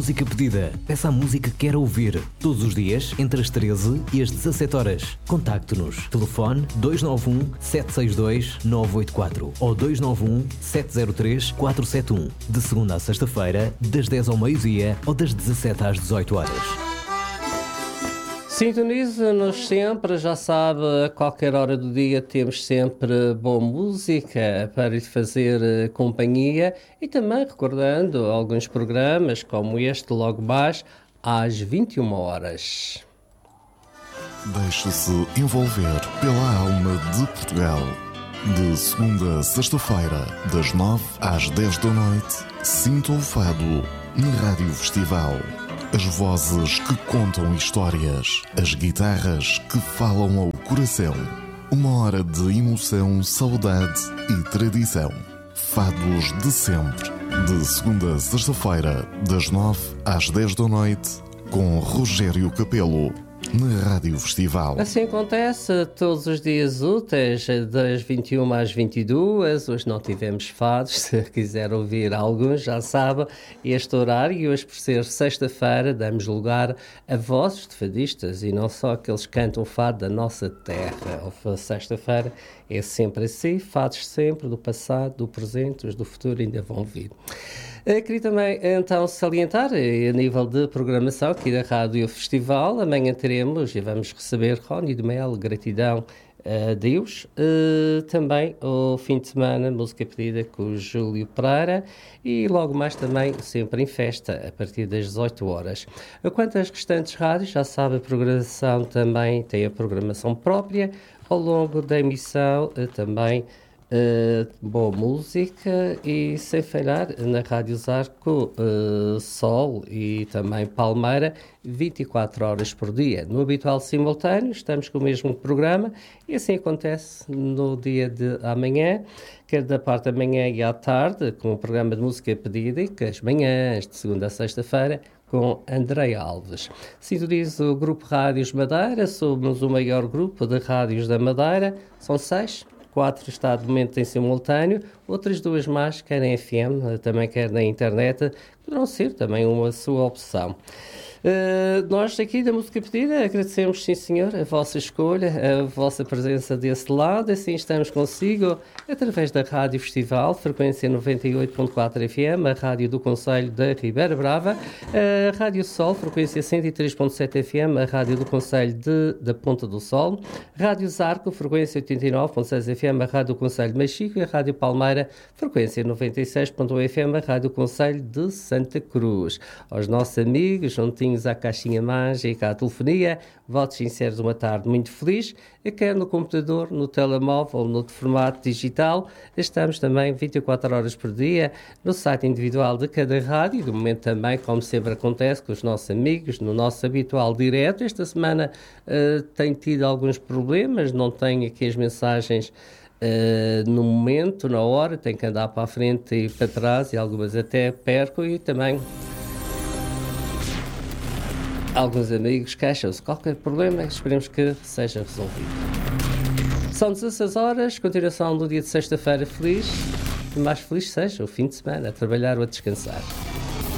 música pedida. Peça a música que quer ouvir. Todos os dias, entre as 13 e as 17 horas. Contacte-nos. Telefone 291-762-984 ou 291-703-471. De segunda a sexta-feira, das 10 ao meio-dia ou das 17 às 18 horas. Sintoniza-nos sempre, já sabe, a qualquer hora do dia temos sempre boa música para lhe fazer companhia e também recordando alguns programas como este logo mais às 21 horas. Deixe-se envolver pela alma de Portugal. De segunda a sexta-feira, das 9 às 10 da noite, sinta o fado na Rádio Festival. As vozes que contam histórias, as guitarras que falam ao coração. Uma hora de emoção, saudade e tradição. Fados de sempre. De segunda a sexta-feira, das 9 às 10 da noite, com Rogério Capelo, na Rádio Festival. Assim acontece todos os dias úteis, das 21 às 22. Hoje não tivemos fados, se quiser ouvir alguns, já sabe, este horário. E hoje, por ser sexta-feira, damos lugar a vozes de fadistas e não só aqueles que cantam fado da nossa terra. Sexta-feira é sempre assim, fados sempre do passado, do presente, os do futuro ainda vão vir. Queria também então salientar, a nível de programação aqui da Rádio Festival, amanhã teremos e vamos receber Rony de Mel, Gratidão a Deus. Também o fim de semana, música pedida com o Júlio Pereira e logo mais também sempre em festa, a partir das 18 horas. Quanto às restantes rádios, já sabe, a programação também tem a programação própria. Ao longo da emissão também boa música e sem falhar na Rádio Zarco, Sol e também Palmeira, 24 horas por dia. No habitual simultâneo estamos com o mesmo programa e assim acontece no dia de amanhã, quer da parte da manhã e à tarde, com o programa de música pedida e que as manhãs de segunda a sexta-feira com André Alves. Sintoniza o Grupo Rádios Madeira, somos o maior grupo de rádios da Madeira, são 6. 4 está de momento em simultâneo, outras 2 mais, quer em FM, também quer na internet, poderão ser também uma sua opção. Nós aqui da Música Pedida agradecemos, sim senhor, a vossa escolha, a vossa presença desse lado, assim estamos consigo através da Rádio Festival, frequência 98.4 FM, a Rádio do Concelho da Ribeira Brava, a Rádio Sol, frequência 103.7 FM, a Rádio do Concelho da Ponta do Sol, Rádio Zarco, frequência 89.6 FM, a Rádio do Concelho de Machico e a Rádio Palmeira, frequência 96.1 FM, a Rádio do Concelho de Santa Cruz. Aos nossos amigos, juntinhos à caixinha mágica, à telefonia, votos sinceros, uma tarde muito feliz, quer no computador, no telemóvel, no formato digital. Estamos também 24 horas por dia no site individual de cada rádio, do momento também, como sempre acontece com os nossos amigos, no nosso habitual direto. Esta semana tem tido alguns problemas, não tenho aqui as mensagens no momento, na hora, tenho que andar para a frente e para trás e algumas até perco e também alguns amigos queixam-se. Qualquer problema, esperemos que seja resolvido. São 16 horas, continuação do dia de sexta-feira feliz. E mais feliz seja o fim de semana, a trabalhar ou a descansar.